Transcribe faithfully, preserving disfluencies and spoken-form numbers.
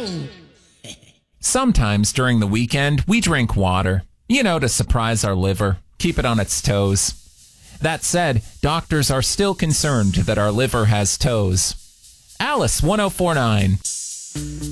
Sometimes during the weekend, we drink water, you know, to surprise our liver, keep it on its toes. That said, doctors are still concerned that our liver has toes. Alice, one oh four point nine.